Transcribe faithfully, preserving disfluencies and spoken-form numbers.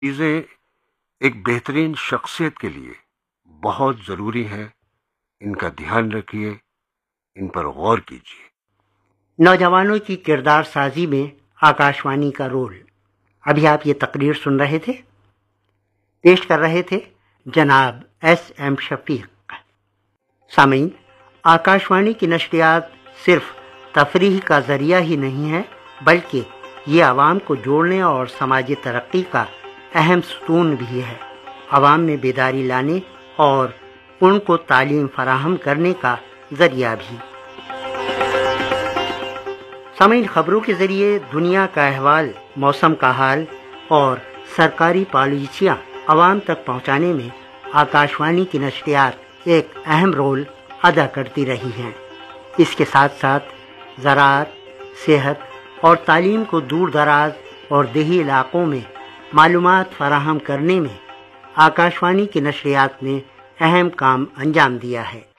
چیزیں ایک بہترین شخصیت کے لیے بہت ضروری ہیں، ان کا دھیان رکھیے، ان پر غور کیجیے۔ نوجوانوں کی کردار سازی میں آکاشوانی کا رول، ابھی آپ یہ تقریر سن رہے تھے، پیش کر رہے تھے جناب ایس ایم شفیق۔ سامعین، آکاشوانی کی نشریات صرف تفریح کا ذریعہ ہی نہیں ہے، بلکہ یہ عوام کو جوڑنے اور سماجی ترقی کا اہم ستون بھی ہے، عوام میں بیداری لانے اور ان کو تعلیم فراہم کرنے کا ذریعہ بھی۔ سامعین، خبروں کے ذریعے دنیا کا احوال، موسم کا حال اور سرکاری پالیسیاں عوام تک پہنچانے میں آکاشوانی کی نشریات ایک اہم رول ادا کرتی رہی ہیں۔ اس کے ساتھ ساتھ زراعت، صحت اور تعلیم کو دور دراز اور دیہی علاقوں میں معلومات فراہم کرنے میں آکاشوانی کی نشریات نے اہم کام انجام دیا ہے۔